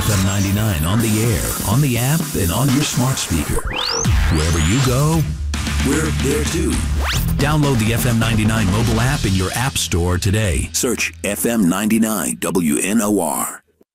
FM 99 on the air, on the app, and on your smart speaker. Wherever you go, we're there too. Download the FM 99 mobile app in your app store today. Search FM 99 WNOR.